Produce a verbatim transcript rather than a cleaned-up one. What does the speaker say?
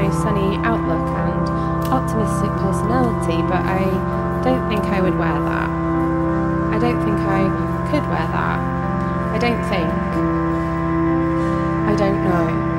my sunny outlook and optimistic personality, but I don't think I would wear that. I don't think I could wear that. I don't think. I don't know.